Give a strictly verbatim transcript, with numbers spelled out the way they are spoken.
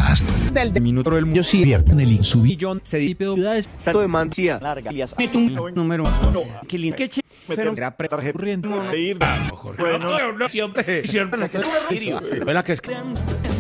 más. Del minuto del Yo sí vierto en el insubillón se dipe ciudades Santo de Mancía, larga, y número que lin que che pero será corriendo bueno, siempre siempre que es